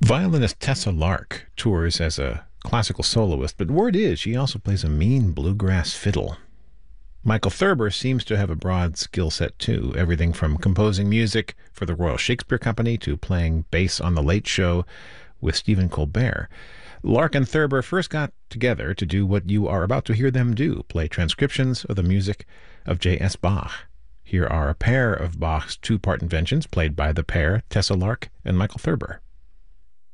Violinist Tessa Lark tours as a classical soloist, but word is she also plays a mean bluegrass fiddle. Michael Thurber seems to have a broad skill set too, everything from composing music for the Royal Shakespeare Company to playing bass on The Late Show with Stephen Colbert. Lark and Thurber first got together to do what you are about to hear them do, play transcriptions of the music of J.S. Bach. Here are a pair of Bach's two-part inventions played by the pair, Tessa Lark and Michael Thurber.